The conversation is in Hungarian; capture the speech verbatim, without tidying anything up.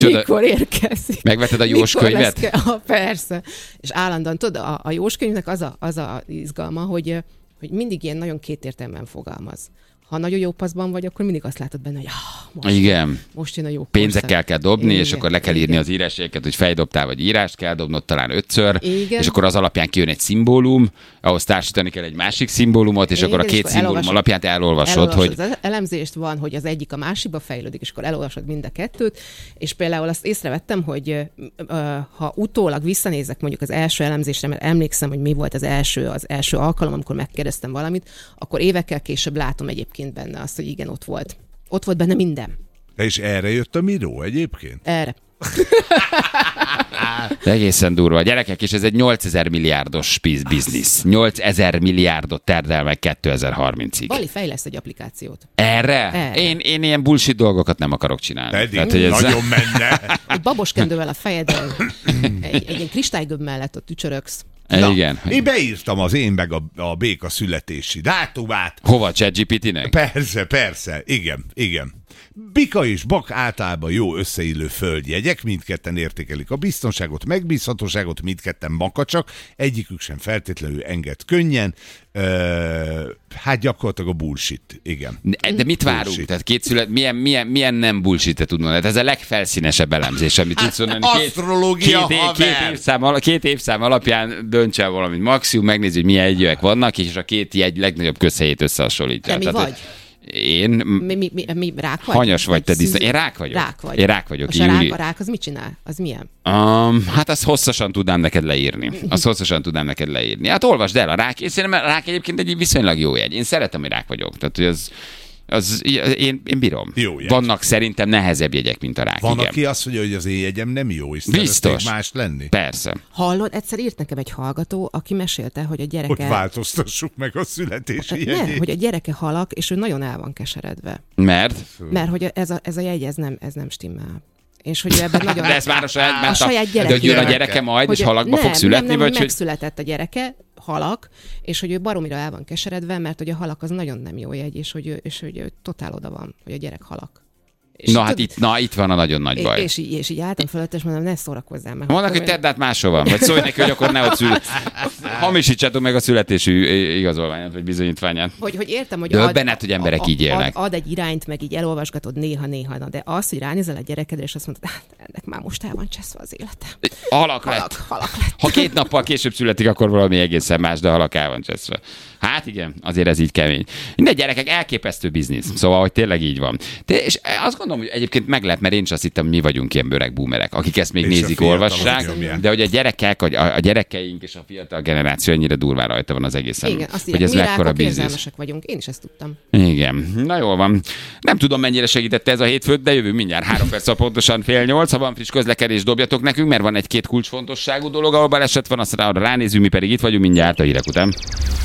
Mikor érkezik? Megvetted a Jós könyvet? Ke- ah, persze. És állandóan, tudod, a, a Jós könyvnek az a, az a izgalma, hogy, hogy mindig ilyen nagyon kétértelműen fogalmaz. Ha nagyon jó paszban vagy, akkor mindig azt látod benne, hogy ah, most, Igen. most jön a jó Pénzekkel korszak. kell dobni, Igen, és akkor le kell írni igen. az írásjegyeket, hogy feldobtál, vagy írást kell dobnod talán ötször, Igen. és akkor az alapján kijön egy szimbólum, ahhoz társítani kell egy másik szimbólumot, és Igen, akkor a és két akkor szimbólum elolvasod- alapján te elolvasod, elolvasod hogy az elemzést, van, hogy az egyik a másikba fejlődik, és akkor elolvasod mind a kettőt, és például azt észrevettem, hogy ö, ha utólag visszanézek mondjuk az első elemzésre, mert emlékszem, hogy mi volt az első, az első alkalom, amikor megkérdeztem valamit, akkor évekkel később látom egyébként benne azt, hogy igen, ott volt. Ott volt benne minden. És erre jött a Miró egyébként? Erre. de egészen durva. Gyerekek, és ez egy nyolcezer milliárdos biz- biznisz. nyolcezer milliárdot tervel meg kétezer-harmincig. Bali fejleszt egy applikációt. Erre? Erre. Én, én ilyen bullshit dolgokat nem akarok csinálni. Pedig Tehát, hogy ez... nagyon menne. Egy baboskendővel a fejedön, egy, egy ilyen kristálygömb mellett ott tücsörögsz. Na, Igen. Én beírtam az én meg a, a béka születési dátumát. Hova, ChatGPT-nek? Persze, persze, igen, igen. Bika és bak általában jó összeillő földjegyek, mindketten értékelik a biztonságot, megbízhatóságot, mindketten makacsak, egyikük sem feltétlenül enged könnyen. Ö, hát gyakorlatilag a bullshit, igen. De, de mit várunk? Bullshit. Tehát két szület, milyen, milyen, milyen nem bullshit-et tud mondani? Ez a legfelszínesebb elemzés, amit tudsz mondani. Két, Asztrológia, két, haver! két, évszám, al- két évszám alapján dönts el valamit maximum, megnézi, hogy milyen egyőek vannak, és a két jegy legnagyobb közhelyét összehasonlítja. De mi Tehát, vagy? Én... Mi, mi, mi, mi rák vagy? Hanyas vagy te disznó. szűz- Én rák vagyok. Rák vagy. Én rák vagyok. Most a rák, Júli. a rák az mit csinál? Az milyen? Um, hát azt hosszasan tudnám neked leírni. Azt hosszasan tudnám neked leírni. Hát olvasd el a rák. Én szerintem a rák egyébként egy viszonylag jó jegy. Én szeretem, hogy rák vagyok. Tehát, hogy az, az én, én bírom. Jó jegy. Vannak szerintem nehezebb jegyek, mint a rák. Van, igen. aki azt mondja, hogy az én jegyem nem jó, és Biztos. szeretnék más lenni. Persze. Hallod, egyszer írt nekem egy hallgató, aki mesélte, hogy a Hogy gyereke... változtassuk meg a születési nem, jegyét. hogy a gyereke halak, és ő nagyon el van keseredve. Mert? Mert hogy ez a, ez a jegy, ez nem, ez nem stimmel. És hogy ő ebben nagyon... De ez már a saját, a már saját De hogy jön a gyerekének. gyereke majd, Hogy és halakba nem, fog születni? Nem, nem, vagy hogy hogy... megszületett a gyereke, halak, és hogy ő baromira el van keseredve, mert hogy a halak az nagyon nem jó jegy, és hogy ő, és hogy ő totál oda van, hogy a gyerek halak. És Na tud- hát itt, na, itt van a nagyon nagy baj. És, és, így, és így álltam fölött, és mondom, ne szórakozzál meg. Mondanak, hogy tedd át máshova, vagy szólj neki, hogy akkor ne ott szül. Hamisítsátok meg a születésű igazolványát, vagy bizonyítványát. Hogy, hogy értem, hogy De benned, hogy emberek így élnek. Ad, ad egy irányt, meg így elolvasgatod néha-néha, na, de az, hogy ránézel a gyerekedre, és azt mondod, hát ennek már most el van cseszve az élete. Halak Halak, lett. halak lett. Ha két nappal később születik, akkor valami egészen más, de halak el van cseszve. Hát igen, azért ez így kemény. Minden gyerekek, elképesztő biznisz. Szóval, hogy tényleg így van. De, és azt gondolom, hogy egyébként meglep, mert én is azt hittem, mi vagyunk ilyen öreg boomerek, akik ezt még És a nézik, fiatalok olvassák, nyomják. de hogy a gyerekek, a, a gyerekeink és a fiatal generáció ennyire durván rajta van az egészen. Igen, azt hogy írják, ez mi mekkora rákok biznisz. érzelmesek vagyunk. Én is ezt tudtam. Igen, na jól van. Nem tudom, mennyire segítette ez a hétfőt, de jövő mindjárt három perc, pontosan fél nyolc. Ha van friss közlekedés, dobjatok nekünk, mert van egy-két kulcsfontosságú dolog, ahol baleset van, aztán arra ránézünk, mi pedig itt vagyunk mindjárt a hírek után.